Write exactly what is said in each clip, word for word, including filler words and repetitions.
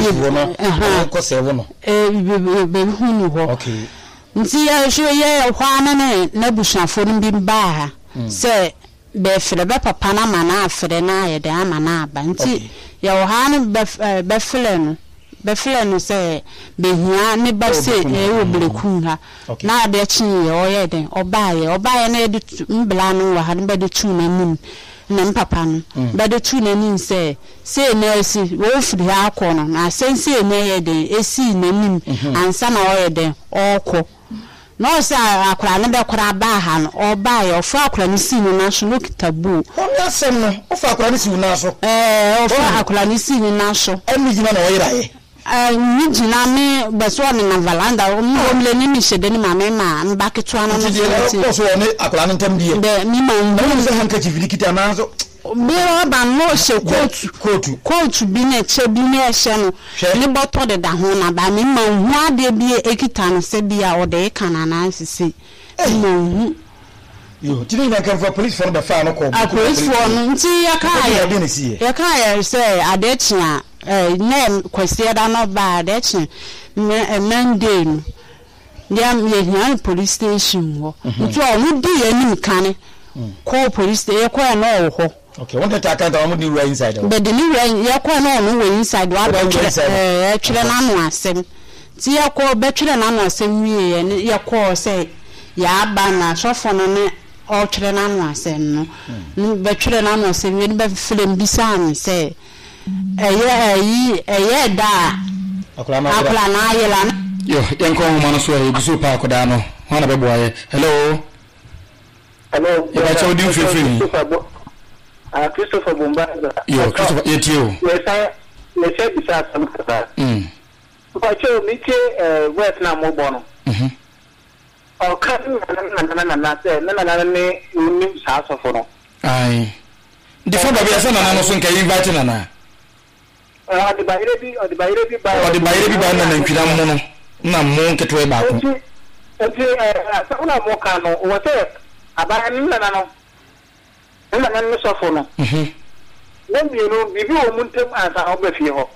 wo no ko se wo no eh be hunu ho okay nti ya hwe ye hwana ne na bushafo no bi ba se be fere be papa na mana afere na ye de amana aba nti ya hwana be fere no be fere no se be hia ne ba se e wo bleku ha na de chi ye o ye den oba ye oba ye na de mbla no wa ha ne be de tu na nim na papa no be de tu na nim se se na esi wo firi ha akọ no na sense na ye den esi na nim ansa na o ye den okọ no sa akura ne be kura ba ha no oba ye ofa akura ne si na so no kitabu o na sem no ofa akura ne si na so eh ofa akura ne si na so emi jina na o yira ye eh ni jina me beso ne na valanda o mo mle ni mi shede ni mama ma mbaketu ano no ti ko so ne akura ne ntam die be ni ma no se hanka chi filikita na so be ba no she kotu kotu kotu bi na che bi na ehye no ni boto de da ho na ba mi ma hu ade bi ekita no se bia o de kana na sisi mo yo tini na kan for police for the fan ko a police for no nti ya ka ya ya ka ya se ade chia eh na kwesi da no ba ade chia Monday no ya me hia police station wo nti o mu di anim kane ko police station ko na o ho okay want to account am di right inside but the new ya ko na no we inside wa ba eh twere na no asem ti ya ko be twere na no asem wie ya ko say ya ba na sofo no ne o twere na no asem no be twere na no asem wie be film bisan say eye eyi eye da akula na akula na ayela yo yenko mo no so e bisu pa akoda no wana be boaye hello hello ya cha odi fefeni ah Christopher Bombaza yo Christopher yetio yesa yesa bisa samkata mm kwa cho mike eh wet na mo bono mhm o kan na na na na se na na ne ni sa so fo no ai di fa ba bia se na no so nka invite na na ah di bayire bi o di bayire bi ba o di bayire bi ba na na ntwira mo no na mo nketo e ba ko enti eh sa una mo kan no o se aba na na no na na no so fo no mhm na bi no bibi o muntem asa o ba fie ho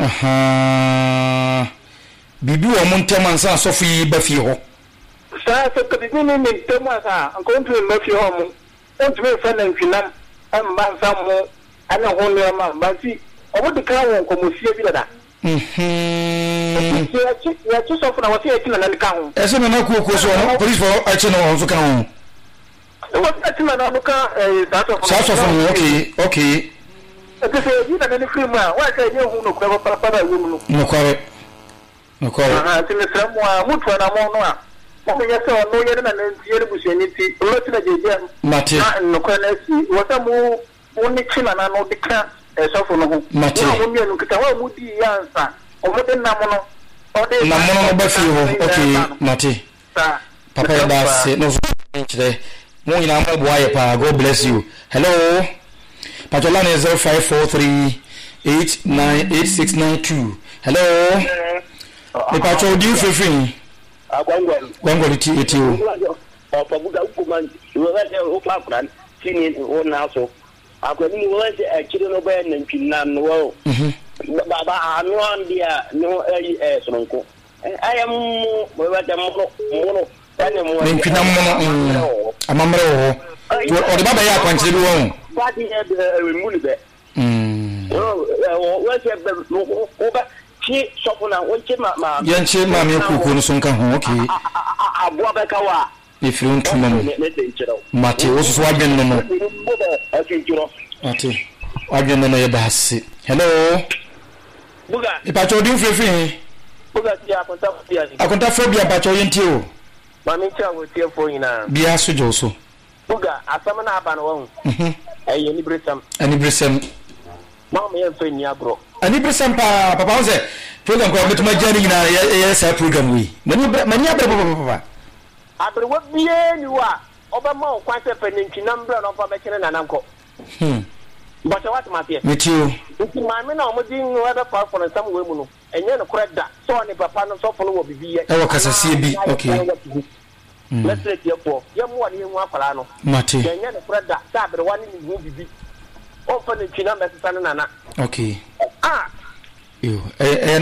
aha bibi o muntem ansa so fi ba fie ho sa so ka bibi no muntem asa an ko ntu ba fie ho mu ontu me fa na ntwinam am ba nsa mo ana ho ne ma ba ti o bu ka won ko mo fie bi da mhm ya chi ya chi so fo na wo fie ti na na ka ho ese me na ku ku so no police for a chi no so ka ho wo ti na na ka eh sa so fo sa so fo okay okay ete se yi na ni free ma wa ka ye hu no ko pa pa da wu no no kware no kware aha ti me tra mo a mutu na mo no a mo me ye so no ye na na ti ye bu se ni ti o ti na je je mate no ko na si wo ta mu wo ni chi na na no de ka e so fo no ho mate wo mi enu kita wa mu di yansa o mo de na mo no o de na mo no ba fi ho okay mate sa papa ya ba se no so today mo ina mo boaye pa god bless you hello Patola is zero five four three eight nine eight six nine two. Hello. The patrol do you feel agwangwa gwangwa ti etio. o pa buga ukuman wo ga se o pa plan sini o na so akwa ni wo se e kire no ba na ntwina no wo mhm ba ba anu andia no e e sonko ayam mo ba da mo mo tane mo ntwina mo amamre wo o de baba ya kwanchire bi wo ba di e mu ni be mm o wo se be o ba chi sopo na o chi ma ma yanche ma me kuku no sonka ho okay abo ba ka wa ifiri ntuma mo mate wo so wadwen no no mate wadwen no no ye bahase hello buga ipacho di mfefi buga ti akonta fobia ni akonta fobia pacho yenti o ma mi cha wo tie fo ina bia so jo so buga asama na aba no wo mhm ayi ni bresam ani bresam ma me ye fe ni agro ani bresam pa papa onze program ko metuma jani na ye sa program wi mani mani abra papa papa abere wo bie ni wa obama o kwase pe ni ntinambra no fa be kire na nanko hmm but what ma pie metio nti ma me na o modi nwa da fa for sam we mu no enye no koreda so ni papa no so for no wo bibiye e wo kasasie bi okay let's let you for ye mu wa ni hu akwala no mate enye no koreda sa abere wa ni hu bibi o fa ni ntinambra sa na na okay ah yo eh eh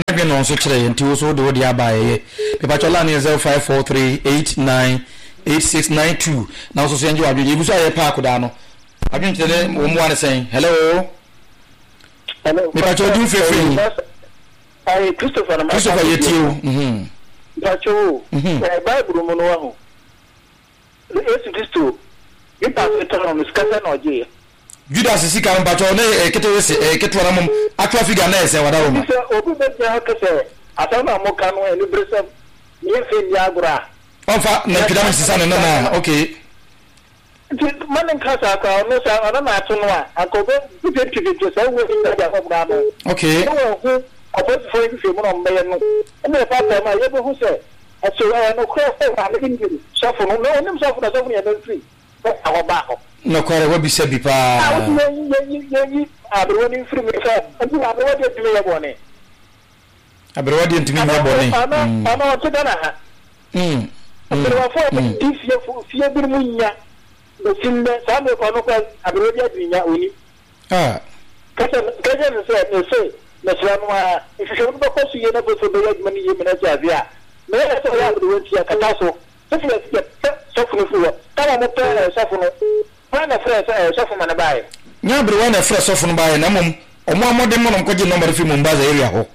so kire yenti wo so de wo de abaye me pa chola ne zero five four three eight nine eight six nine two na so so enje wadwe ibu so aye pa akoda no adwe ntele wo mo ane sen hello hello me pa chola du fefe ai Christopher na Christopher yetio mhm Bacho eh Bible mo no ho Yesu Kristo ipa fetoro miskasa na oje Judas sika mpacho na ketewe se ketwa na mum atwa figure na ese wada roma so obi be ja kase atama mo kanu e ni bresa ni fe ni agura onfa na kidam sisa na na okay manin kasa ka no sa ona na atu no a akobe bute tiki so wo ni ja ko bra no okay no ho apo fo ni fe mo no mbe no e pa pa ma ye bo hu se aso no ko ko ma ni ni sofo no no nim sofo na sofo ni e no free awo ba ko no kware wa bisa bi pa ah wo ni ni ni abro ni free me fa antu abro de tumi ye bone abro wa de tumi ye bone ana ana o tida na ha mm abro wa fo di fie fo fie bir munya o sinne sa me ko no ko abro de dinya oni ah kasa kasa no se no se na sira no a ifisho no ko su ye na bo so be yad mani ye me na ja bia me na so ya abro won ti akata so so fi so fu no fu kama mo pe so fu no na fresh eh so fu man bae nya abro wa na fresh so fu no bae na mum omo amode mo no ko je number fi mum baza area ho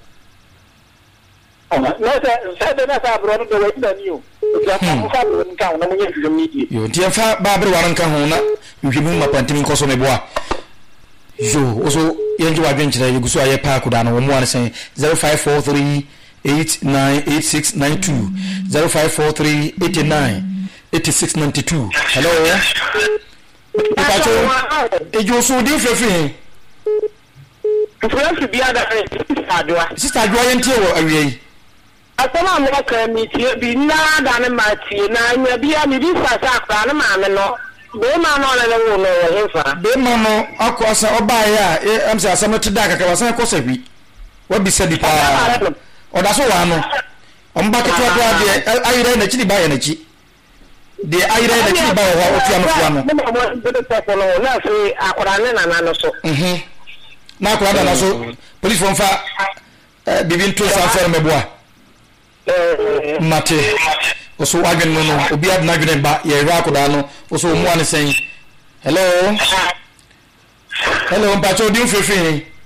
no sa sa de na sa abro no de wa ida niu ya fa mo fa abro nka na mo nye fi midi yo ti fa ba abro wa nka ho na nhwemu ma pantimi nko so me boa yo oso yenju wa dwen kire yuguso aye pa kuda no mo ane sen zero five four three eight nine eight six nine two zero five four three eight nine eight six nine two hello Pacho ejo so di fefe Friends bi ada adwa sister adwa yente wo awie asama mo ka mi tie bi na da ne ma tie na nya bi a mi bi sa sa akra ne ma me no be ma no na le wo no wo hefa be ma no akosa obaye a am say asama ti da kaka wasan kosa bi wa bi sadi pa oda so wa no omba ke to adwa de ayire na chi di ba ye na chi de ayire na chi ba wa o tia no fua no mo mo de te ko no na fi akra ne na na no so mhm na akra na so police from fa bibin to sa fer meboa eh mate oso wagen no no obi ad na dwene ba ye ra akra no oso mo ane sen hello hello mpacho di fefe